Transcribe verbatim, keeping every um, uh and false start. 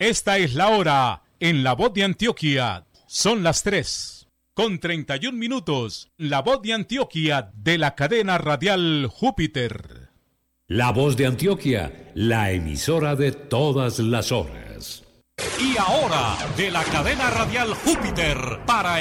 Esta es la hora en La Voz de Antioquia. Son las tres con treinta y un minutos. La Voz de Antioquia de la cadena radial Júpiter. La Voz de Antioquia, la emisora de todas las horas. Y ahora, de la cadena radial Júpiter, para